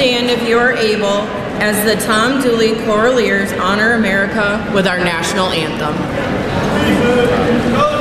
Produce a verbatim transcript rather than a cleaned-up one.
stand, if you are able, as the Tom Dooley Choraleers honor America with our national anthem.